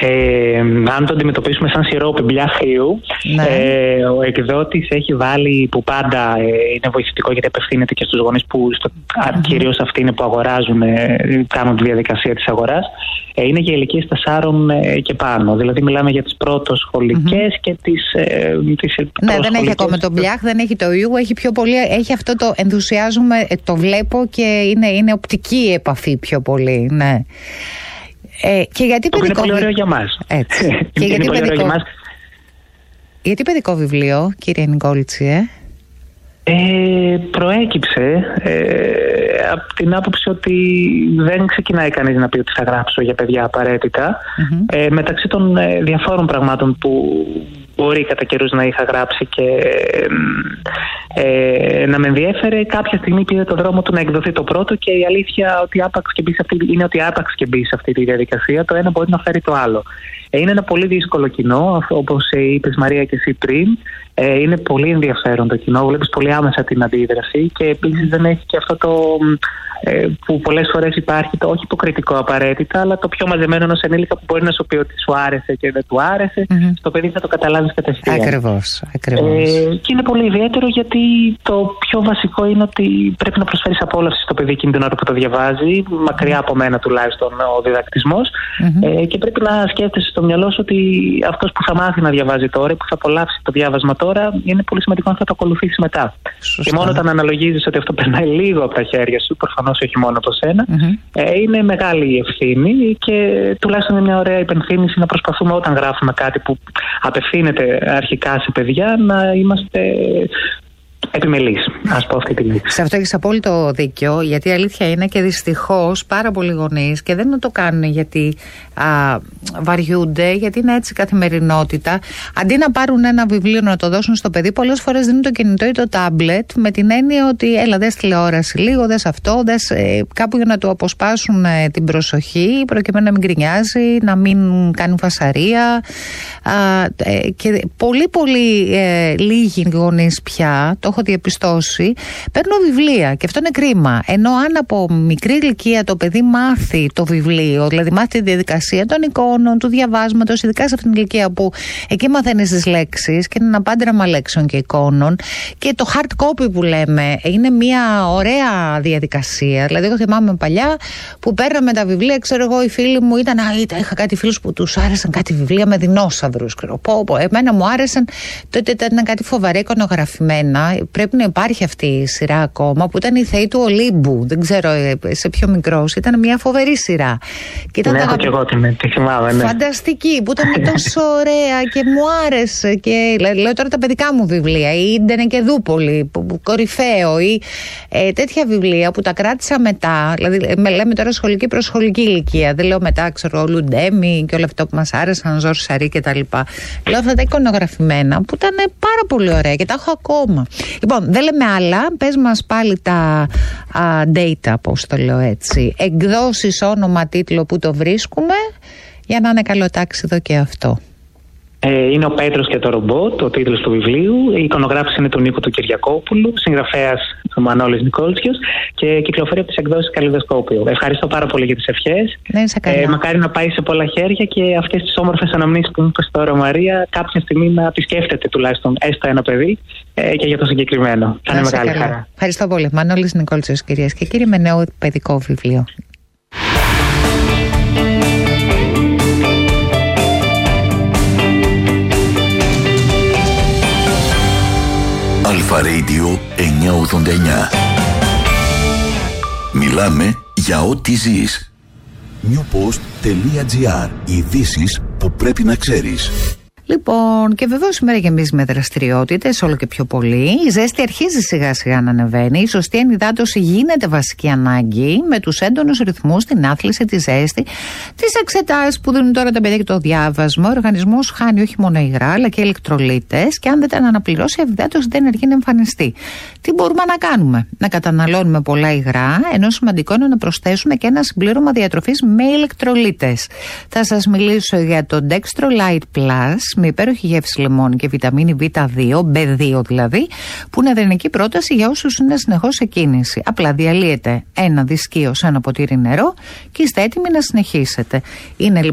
Αν το αντιμετωπίσουμε σαν σιρόπι μπλιά θείου, ο εκδότης έχει βάλει, που πάντα είναι βοηθητικό γιατί απευθύνεται και στους γονείς που κυρίως αυτοί είναι που αγοράζουν, κάνουν τη διαδικασία της αγοράς, είναι για ηλικίες 4 και πάνω. Δηλαδή μιλάμε για τις πρωτοσχολικές και τις ναι, δεν έχει ακόμα το μπλιάχ, δεν έχει το ιού, έχει πιο πολύ, έχει αυτό το ενθουσιάζομαι, το βλέπω και είναι οπτική επαφή πιο πολύ, ναι. Και γιατί το είναι πολύ ωραίο για μας. Και γιατί παιδικό, για μας. Γιατί παιδικό βιβλίο, κύριε Νικόλητσι, προέκυψε από την άποψη ότι δεν ξεκινάει κανείς να πει ότι θα γράψω για παιδιά απαραίτητα. Μεταξύ των διαφόρων πραγμάτων που μπορεί κατά καιρούς να είχα γράψει και να με ενδιέφερε, κάποια στιγμή πήρε το δρόμο του να εκδοθεί το πρώτο και η αλήθεια ότι άπαξ και μπει σε αυτή τη διαδικασία, το ένα μπορεί να φέρει το άλλο. Είναι ένα πολύ δύσκολο κοινό, όπως είπες Μαρία και εσύ πριν. Είναι πολύ ενδιαφέρον το κοινό, βλέπεις πολύ άμεσα την αντίδραση και επίσης δεν έχει και αυτό το που πολλές φορές υπάρχει, το όχι υποκριτικό απαραίτητα, αλλά το πιο μαζεμένο ενός ενήλικα που μπορεί να σου πει ότι σου άρεσε και δεν του άρεσε. Στο παιδί θα το καταλάβεις κατευθείαν. Ακριβώς. Και είναι πολύ ιδιαίτερο γιατί το πιο βασικό είναι ότι πρέπει να προσφέρεις απόλαυση στο παιδί εκείνη την ώρα που το διαβάζει, μακριά από μένα τουλάχιστον ο διδακτισμός, και πρέπει να σκέφτεσαι στο μυαλό σου ότι αυτός που θα μάθει να διαβάζει τώρα, που θα απολαύσει το διάβασμα τώρα, είναι πολύ σημαντικό αν θα το ακολουθήσει μετά. Σωστά. Και μόνο όταν αναλογίζεις ότι αυτό περνάει λίγο από τα χέρια σου, προφανώς όχι μόνο από σένα, είναι μεγάλη η ευθύνη και τουλάχιστον είναι μια ωραία υπενθύμηση να προσπαθούμε όταν γράφουμε κάτι που απευθύνεται αρχικά σε παιδιά να είμαστε επιμελής, ας πω αυτή τη λέξη. Σε αυτό έχεις απόλυτο δίκιο, γιατί η αλήθεια είναι και δυστυχώς πάρα πολλοί γονείς και δεν το κάνουν γιατί βαριούνται, γιατί είναι έτσι καθημερινότητα. Αντί να πάρουν ένα βιβλίο να το δώσουν στο παιδί, πολλές φορές δίνουν το κινητό ή το τάμπλετ με την έννοια ότι έλα δες τηλεόραση λίγο, δες αυτό, δες κάπου για να του αποσπάσουν την προσοχή προκειμένου να μην γκρινιάζει, να μην κάνει φασαρία. Και πολύ λίγοι γονείς πια, το έχω διαπιστώσει, παίρνω βιβλία και αυτό είναι κρίμα. Ενώ αν από μικρή ηλικία το παιδί μάθει το βιβλίο, δηλαδή μάθει τη διαδικασία των εικόνων, του διαβάσματος, ειδικά σε αυτήν την ηλικία που εκεί μαθαίνεις τις λέξεις και είναι ένα πάντραμα λέξεων και εικόνων, και το hard copy που λέμε είναι μια ωραία διαδικασία. Δηλαδή, εγώ θυμάμαι παλιά που παίρναμε τα βιβλία, ξέρω εγώ, οι φίλοι μου είχα κάτι φίλους που τους άρεσαν κάτι βιβλία με δεινόσαυρους. Εμένα μου άρεσαν, τότε ήταν κάτι φοβερά εικονογραφημένα. Πρέπει να υπάρχει αυτή η σειρά ακόμα, που ήταν η Θεή του Ολύμπου. Δεν ξέρω σε πιο μικρός. Ήταν μια φοβερή σειρά. Και ήταν έχω και εγώ τη θυμάμαι. Ναι. Φανταστική, που ήταν τόσο ωραία και μου άρεσε. Και λέω τώρα τα παιδικά μου βιβλία, ή Ντενε και Δούπολη, κορυφαίο, ή τέτοια βιβλία που τα κράτησα μετά. Δηλαδή, λέμε τώρα σχολική προσχολική ηλικία. Δεν λέω μετά, ξέρω, Λουντέμι και όλα αυτά που μας άρεσαν, Ζορ Σαρί κτλ. Λέω αυτά τα εικονογραφημένα που ήταν πάρα πολύ ωραία και τα έχω ακόμα. Λοιπόν, δεν λέμε άλλα. Πες μας πάλι τα data, πώς το λέω έτσι. Εκδόσεις, όνομα, τίτλο, που το βρίσκουμε, για να είναι καλό τάξιδο και αυτό. Είναι ο Πέτρος και το ρομπότ, ο τίτλος του βιβλίου. Η εικονογράφηση είναι του Νίκου του Κυριακόπουλου, συγγραφέας ο Μανώλης Νικόλτσιος και κυκλοφορεί από τις εκδόσεις Καλλιδοσκόπιο. Ευχαριστώ πάρα πολύ για τις ευχές. Μακάρι να πάει σε πολλά χέρια και αυτές τις όμορφες αναμνήσεις που μου είπες τώρα, Μαρία, κάποια στιγμή να επισκέφτεται τουλάχιστον έστω ένα παιδί και για το συγκεκριμένο. Θα είναι μεγάλη χαρά. Ευχαριστώ πολύ. Μανώλης Νικόλτσιος, κυρίες και κύριοι, με νέο παιδικό βιβλίο. Αλφα Radio 989. Μιλάμε για ό,τι ζεις. newpost.gr. Ειδήσεις που πρέπει να ξέρεις. Λοιπόν, και βεβαίως σήμερα και εμείς με δραστηριότητες όλο και πιο πολύ. Η ζέστη αρχίζει σιγά σιγά να ανεβαίνει. Η σωστή ενυδάτωση γίνεται βασική ανάγκη, με τους έντονους ρυθμούς, την άθληση, τη ζέστη, τις εξετάσεις που δίνουν τώρα τα παιδιά και το διάβασμα. Ο οργανισμός χάνει όχι μόνο υγρά αλλά και ηλεκτρολίτες, και αν δεν τα αναπληρώσει, η ενυδάτωση δεν αργεί να εμφανιστεί. Τι μπορούμε να κάνουμε? Να καταναλώνουμε πολλά υγρά, ενώ σημαντικό είναι να προσθέσουμε και ένα συμπλήρωμα διατροφής με ηλεκτρολίτες. Θα σας μιλήσω για το Dextro Light Plus, με υπέροχη γεύση λεμόνι και βιταμίνη B2, B2 δηλαδή, που είναι ιδανική πρόταση για όσους είναι συνεχώς σε κίνηση. Απλά διαλύετε ένα δισκείο σε ένα ποτήρι νερό και είστε έτοιμοι να συνεχίσετε. Είναι